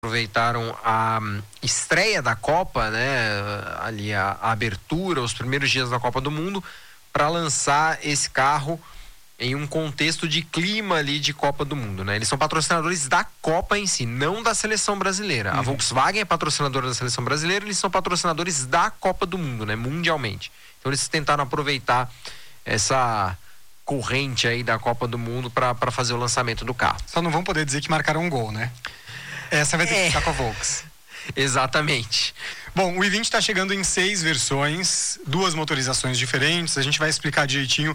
aproveitaram a estreia da Copa, né, ali a abertura, os primeiros dias da Copa do Mundo, para lançar esse carro em um contexto de clima ali de Copa do Mundo, né? Eles são patrocinadores da Copa em si, não da seleção brasileira. A Volkswagen é patrocinadora da seleção brasileira, eles são patrocinadores da Copa do Mundo, né, mundialmente. Então eles tentaram aproveitar essa corrente aí da Copa do Mundo para fazer o lançamento do carro. Só não vão poder dizer que marcaram um gol, né? Essa vai ter que ficar com a Volks. Exatamente. Bom, o i20 está chegando em 6 versões, 2 motorizações diferentes. A gente vai explicar direitinho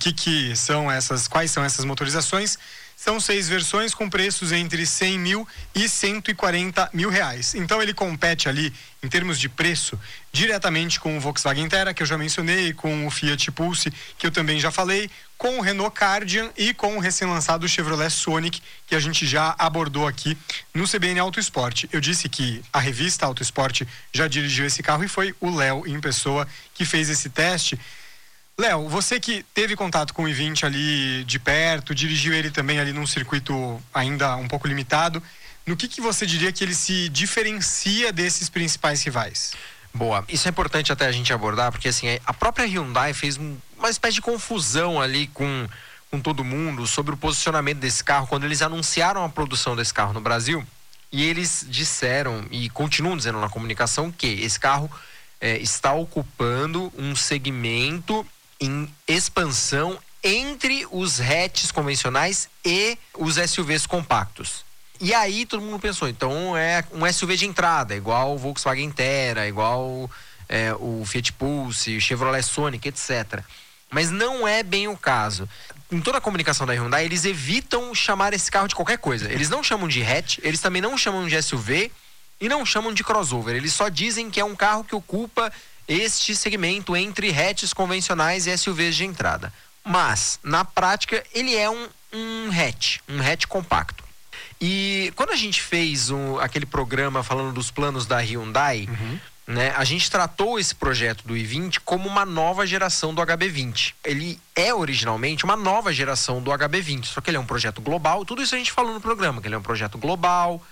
quais são essas motorizações. São 6 versões com preços entre 100 mil e 140 mil reais. Então ele compete ali, em termos de preço, diretamente com o Volkswagen Terra, que eu já mencionei, com o Fiat Pulse, que eu também já falei, com o Renault Kardian e com o recém-lançado Chevrolet Sonic, que a gente já abordou aqui no CBN Auto Esporte. Eu disse que a revista Auto Esporte já dirigiu esse carro e foi o Léo, em pessoa, que fez esse teste. Léo, você que teve contato com o i20 ali de perto, dirigiu ele também ali num circuito ainda um pouco limitado, no que você diria que ele se diferencia desses principais rivais? Boa, isso é importante até a gente abordar, porque assim, a própria Hyundai fez uma espécie de confusão ali com todo mundo sobre o posicionamento desse carro, quando eles anunciaram a produção desse carro no Brasil, e eles disseram, e continuam dizendo na comunicação, que esse carro está ocupando um segmento em expansão entre os hatches convencionais e os SUVs compactos. E aí todo mundo pensou, então é um SUV de entrada, igual o Volkswagen Terra, igual o Fiat Pulse, o Chevrolet Sonic, etc. Mas não é bem o caso. Em toda a comunicação da Hyundai, eles evitam chamar esse carro de qualquer coisa. Eles não chamam de hatch, eles também não chamam de SUV e não chamam de crossover. Eles só dizem que é um carro que ocupa este segmento entre hatches convencionais e SUVs de entrada. Mas, na prática, ele é um hatch compacto. E quando a gente fez aquele programa falando dos planos da Hyundai, né, a gente tratou esse projeto do i20 como uma nova geração do HB20. Ele é originalmente uma nova geração do HB20, só que ele é um projeto global. Tudo isso a gente falou no programa, que ele é um projeto global,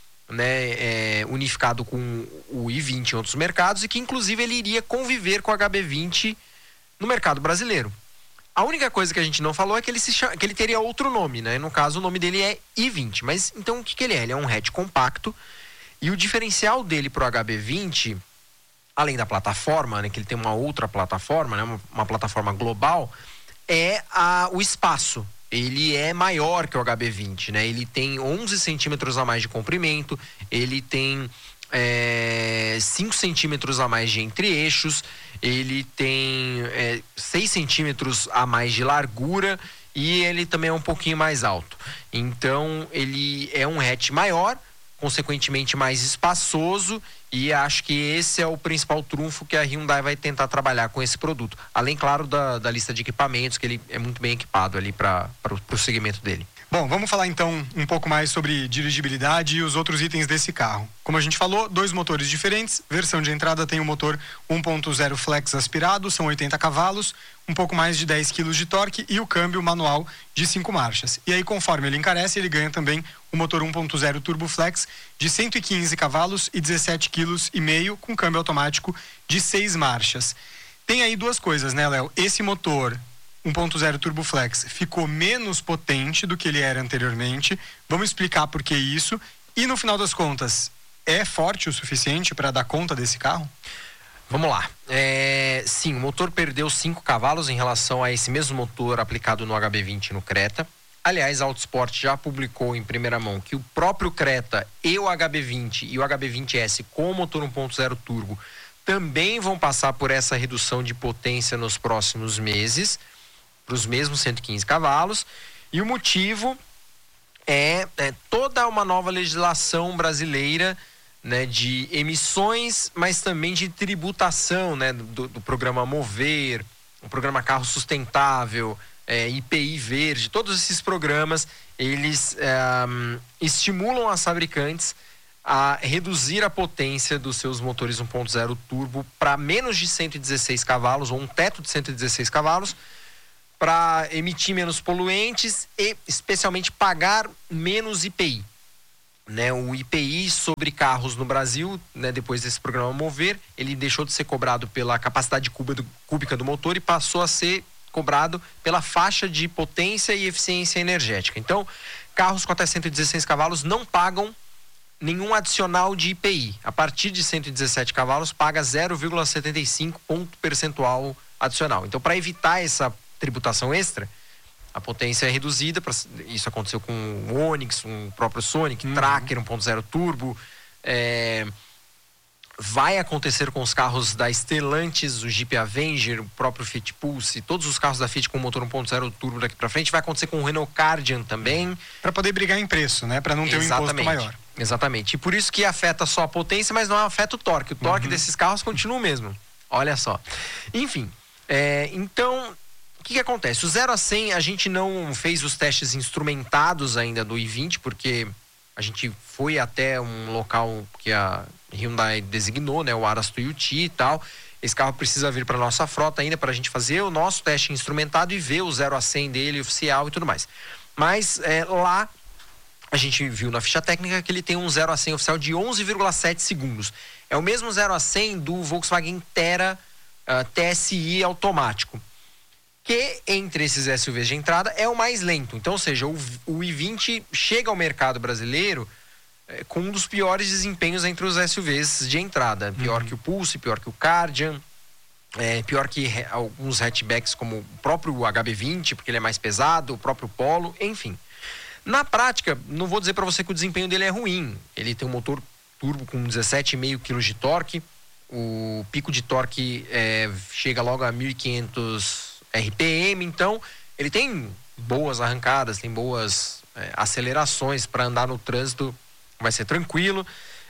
né, unificado com o i20 em outros mercados, e que inclusive ele iria conviver com o HB20 no mercado brasileiro. A única coisa que a gente não falou é que ele teria outro nome, né? No caso, o nome dele é i20. Mas então o que ele é? Ele é um hatch compacto, e o diferencial dele pro HB20, além da plataforma, né, que ele tem uma outra plataforma, né, uma plataforma global, é o espaço. Ele é maior que o HB20, né? Ele tem 11 centímetros a mais de comprimento, ele tem 5 centímetros a mais de entre-eixos, ele tem 6 centímetros a mais de largura e ele também é um pouquinho mais alto. Então ele é um hatch maior, consequentemente mais espaçoso, e acho que esse é o principal trunfo que a Hyundai vai tentar trabalhar com esse produto. Além, claro, da lista de equipamentos, que ele é muito bem equipado ali para o segmento dele. Bom, vamos falar então um pouco mais sobre dirigibilidade e os outros itens desse carro. Como a gente falou, 2 motores diferentes. Versão de entrada tem o motor 1.0 flex aspirado, são 80 cavalos, um pouco mais de 10 kg de torque e o câmbio manual de 5 marchas. E aí, conforme ele encarece, ele ganha também o motor 1.0 turbo flex de 115 cavalos e 17,5 kg com câmbio automático de 6 marchas. Tem aí 2 coisas, né, Léo? Esse motor 1.0 Turbo Flex ficou menos potente do que ele era anteriormente. Vamos explicar por que isso. E no final das contas, é forte o suficiente para dar conta desse carro? Vamos lá. Sim, o motor perdeu 5 cavalos em relação a esse mesmo motor aplicado no HB20 no Creta. Aliás, a Autosport já publicou em primeira mão que o próprio Creta e o HB20 e o HB20S com o motor 1.0 turbo também vão passar por essa redução de potência nos próximos meses, para os mesmos 115 cavalos, e o motivo é toda uma nova legislação brasileira, né, de emissões, mas também de tributação, né, do programa Mover, o programa Carro Sustentável, IPI Verde. Todos esses programas, eles estimulam as fabricantes a reduzir a potência dos seus motores 1.0 turbo para menos de 116 cavalos, ou um teto de 116 cavalos, para emitir menos poluentes e especialmente pagar menos IPI. né, o IPI sobre carros no Brasil, né, depois desse programa Mover, ele deixou de ser cobrado pela capacidade cúbica do motor e passou a ser cobrado pela faixa de potência e eficiência energética. Então, carros com até 116 cavalos não pagam nenhum adicional de IPI. A partir de 117 cavalos, paga 0,75 ponto percentual adicional. Então, para evitar essa tributação extra, a potência é reduzida. Isso aconteceu com o Onix, o próprio Sonic, Tracker 1.0 turbo. Vai acontecer com os carros da Stellantis, o Jeep Avenger, o próprio Fiat Pulse, todos os carros da Fiat com motor 1.0 turbo daqui para frente. Vai acontecer com o Renault Kardian também. Para poder brigar em preço, né? Para não ter um imposto maior. Exatamente. E por isso que afeta só a potência, mas não afeta o torque. O torque desses carros continua o mesmo. Olha só. Enfim, então... O que acontece? O 0 a 100, a gente não fez os testes instrumentados ainda do i20, porque a gente foi até um local que a Hyundai designou, né? O Aras Tuiuti e tal. Esse carro precisa vir para nossa frota ainda para a gente fazer o nosso teste instrumentado e ver o 0 a 100 dele oficial e tudo mais. Mas lá a gente viu na ficha técnica que ele tem um 0 a 100 oficial de 11,7 segundos. É o mesmo 0 a 100 do Volkswagen Tera TSI automático, que entre esses SUVs de entrada é o mais lento. Então, ou seja, o i20 chega ao mercado brasileiro com um dos piores desempenhos entre os SUVs de entrada. Pior que o Pulse, pior que o Kardian, pior que alguns hatchbacks como o próprio HB20, porque ele é mais pesado, o próprio Polo, enfim. Na prática, não vou dizer para você que o desempenho dele é ruim. Ele tem um motor turbo com 17,5 kg de torque. O pico de torque chega logo a 1.500 RPM, então ele tem boas arrancadas, tem boas acelerações para andar no trânsito, vai ser tranquilo,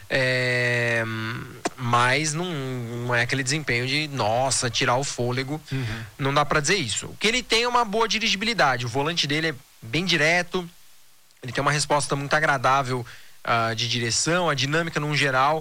mas não é aquele desempenho de, nossa, tirar o fôlego, não dá para dizer isso. O que ele tem é uma boa dirigibilidade, o volante dele é bem direto, ele tem uma resposta muito agradável de direção, a dinâmica no geral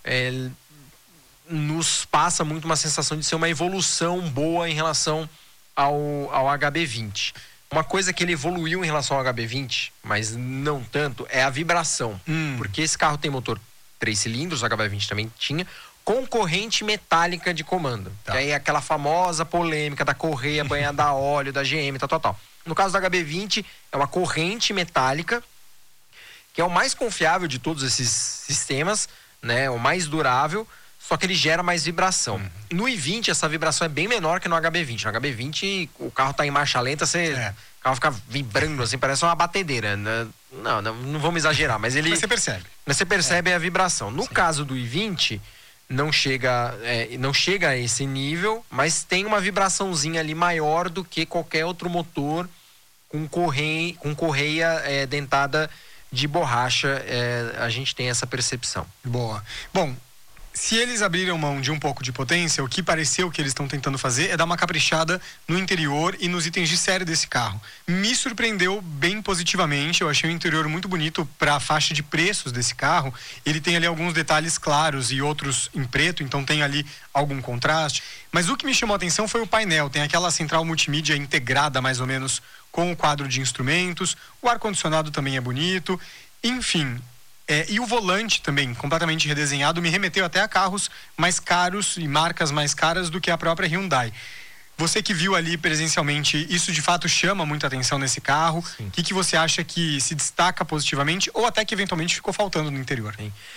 nos passa muito uma sensação de ser uma evolução boa em relação ao HB20. Uma coisa que ele evoluiu em relação ao HB20, mas não tanto, é a vibração. Porque esse carro tem motor 3 cilindros, o HB20 também tinha, com corrente metálica de comando. Tá. Que aí é aquela famosa polêmica da correia banhada a óleo, da GM, tal. No caso do HB20, é uma corrente metálica, que é o mais confiável de todos esses sistemas, né? O mais durável, só que ele gera mais vibração. No i20, essa vibração é bem menor que no HB20. No HB20, o carro tá em marcha lenta, o carro fica vibrando, assim, parece uma batedeira. Não vamos exagerar, mas ele... Mas você percebe. Mas você percebe a vibração. No caso do i20, não chega a esse nível, mas tem uma vibraçãozinha ali maior do que qualquer outro motor com correia dentada de borracha. A gente tem essa percepção. Boa. Bom, se eles abriram mão de um pouco de potência, o que pareceu que eles estão tentando fazer é dar uma caprichada no interior e nos itens de série desse carro. Me surpreendeu bem positivamente, eu achei o interior muito bonito para a faixa de preços desse carro. Ele tem ali alguns detalhes claros e outros em preto, então tem ali algum contraste. Mas o que me chamou a atenção foi o painel, tem aquela central multimídia integrada mais ou menos com o quadro de instrumentos, o ar-condicionado também é bonito, enfim... e o volante também, completamente redesenhado, me remeteu até a carros mais caros e marcas mais caras do que a própria Hyundai. Você que viu ali presencialmente, isso de fato chama muita atenção nesse carro? O que você acha que se destaca positivamente ou até que eventualmente ficou faltando no interior?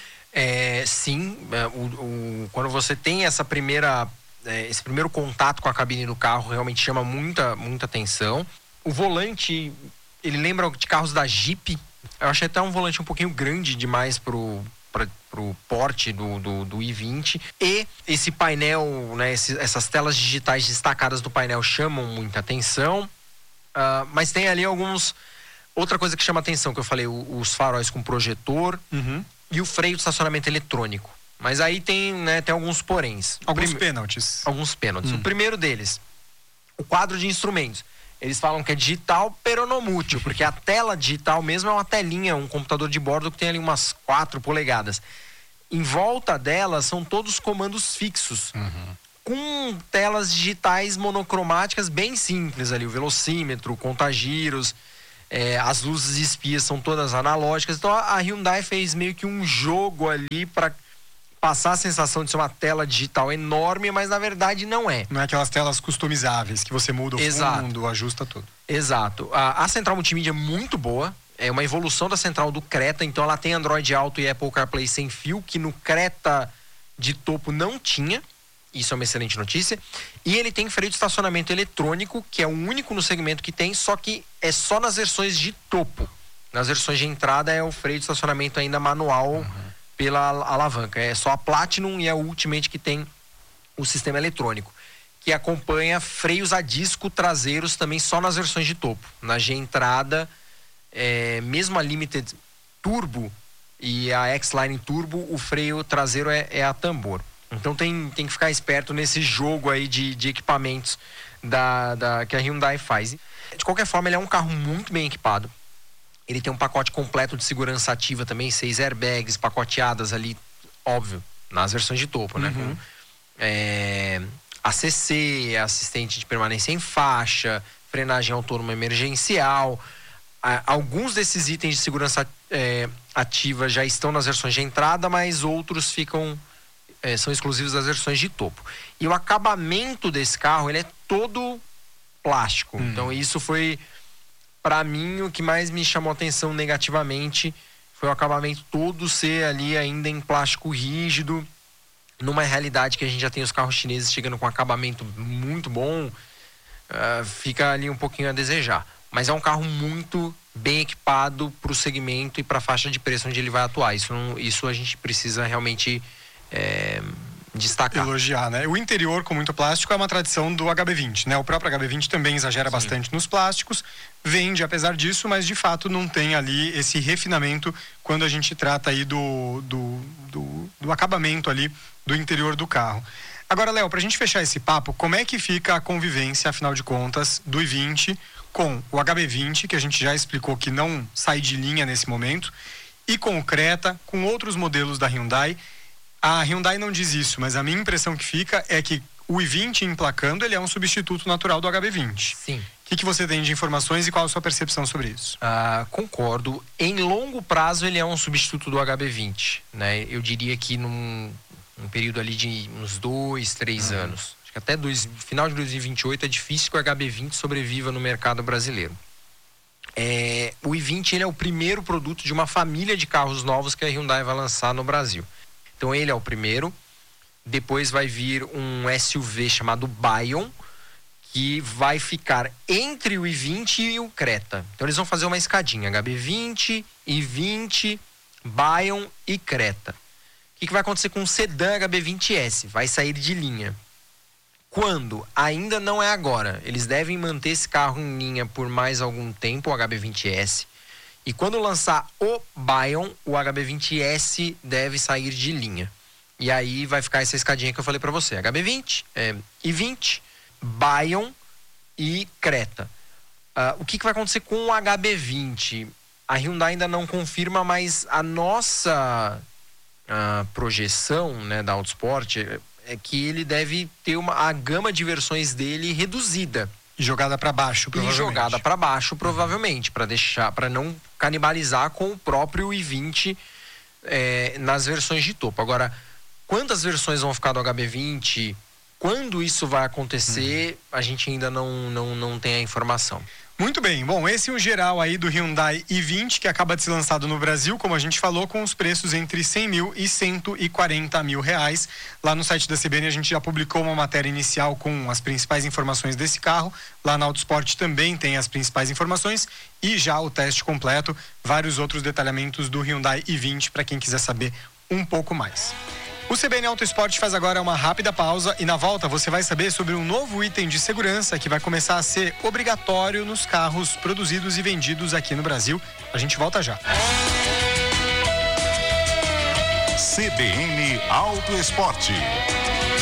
Quando você tem esse primeiro contato com a cabine do carro, realmente chama muita atenção. O volante, ele lembra de carros da Jeep. Eu achei até um volante um pouquinho grande demais pro porte do i20. E esse painel, né, essas telas digitais destacadas do painel chamam muita atenção. Mas tem ali outra coisa que chama atenção, que eu falei, os faróis com projetor e o freio de estacionamento eletrônico. Mas aí tem alguns poréns. Alguns pênaltis. O primeiro deles, o quadro de instrumentos. Eles falam que é digital peronomútil, porque a tela digital mesmo é uma telinha, um computador de bordo que tem ali umas 4 polegadas. Em volta dela são todos comandos fixos, com telas digitais monocromáticas bem simples ali, o velocímetro, o contagiros. as luzes espias são todas analógicas. Então a Hyundai fez meio que um jogo ali para passar a sensação de ser uma tela digital enorme, mas na verdade não é. Não é aquelas telas customizáveis que você muda o fundo, ajusta tudo. Exato. A central multimídia é muito boa. É uma evolução da central do Creta, então ela tem Android Auto e Apple CarPlay sem fio, que no Creta de topo não tinha. Isso é uma excelente notícia. E ele tem freio de estacionamento eletrônico, que é o único no segmento que tem, só que é só nas versões de topo. Nas versões de entrada é o freio de estacionamento ainda manual pela alavanca. É só a Platinum e a Ultimate que tem o sistema eletrônico, que acompanha freios a disco traseiros também só nas versões de topo. Na G entrada, mesmo a Limited Turbo e a X-Line Turbo, o freio traseiro é a tambor. Então tem que ficar esperto nesse jogo aí de equipamentos que a Hyundai faz. De qualquer forma, ele é um carro muito bem equipado. Ele tem um pacote completo de segurança ativa também, 6 airbags pacoteadas ali, óbvio, nas versões de topo, né? ACC, assistente de permanência em faixa, frenagem autônoma emergencial. Alguns desses itens de segurança ativa já estão nas versões de entrada, mas outros são exclusivos das versões de topo. E o acabamento desse carro, ele é todo plástico. Então isso foi, para mim, o que mais me chamou a atenção negativamente, foi o acabamento todo ser ali ainda em plástico rígido, numa realidade que a gente já tem os carros chineses chegando com acabamento muito bom, fica ali um pouquinho a desejar. Mas é um carro muito bem equipado para o segmento e para a faixa de preço onde ele vai atuar. Isso a gente precisa realmente destacar. Elogiar, né? O interior com muito plástico é uma tradição do HB20, né? O próprio HB20 também exagera bastante nos plásticos, vende apesar disso, mas de fato não tem ali esse refinamento quando a gente trata aí do acabamento ali do interior do carro. Agora, Léo, pra gente fechar esse papo, como é que fica a convivência, afinal de contas, do i20 com o HB20, que a gente já explicou que não sai de linha nesse momento, e com o Creta, com outros modelos da Hyundai? A Hyundai não diz isso, mas a minha impressão que fica é que o i20 emplacando, ele é um substituto natural do HB20. Sim. O que você tem de informações e qual a sua percepção sobre isso? Concordo. Em longo prazo, ele é um substituto do HB20, né? Eu diria que num período ali de uns 2, 3 anos. Acho que até final de 2028 é difícil que o HB20 sobreviva no mercado brasileiro. O i20 ele é o primeiro produto de uma família de carros novos que a Hyundai vai lançar no Brasil. Então ele é o primeiro. Depois vai vir um SUV chamado Bayon, que vai ficar entre o i20 e o Creta. Então eles vão fazer uma escadinha, HB20, i20, Bayon e Creta. O que vai acontecer com o sedã HB20S? Vai sair de linha. Quando? Ainda não é agora. Eles devem manter esse carro em linha por mais algum tempo, o HB20S. E quando lançar o Bayon, o HB20S deve sair de linha. E aí vai ficar essa escadinha que eu falei para você. HB20, i20, Bayon e Creta. O que vai acontecer com o HB20? A Hyundai ainda não confirma, mas a nossa projeção, né, da Autosport é que ele deve ter a gama de versões dele reduzida. E jogada para baixo, provavelmente. Para não canibalizar com o próprio i20 nas versões de topo. Agora, quantas versões vão ficar do HB20? Quando isso vai acontecer, a gente ainda não tem a informação. Muito bem, bom, esse é o geral aí do Hyundai i20, que acaba de ser lançado no Brasil, como a gente falou, com os preços entre 100 mil e 140 mil reais. Lá no site da CBN a gente já publicou uma matéria inicial com as principais informações desse carro. Lá na Autosport também tem as principais informações e já o teste completo, vários outros detalhamentos do Hyundai i20 para quem quiser saber um pouco mais. O CBN Autosport faz agora uma rápida pausa e na volta você vai saber sobre um novo item de segurança que vai começar a ser obrigatório nos carros produzidos e vendidos aqui no Brasil. A gente volta já. CBN Autosport.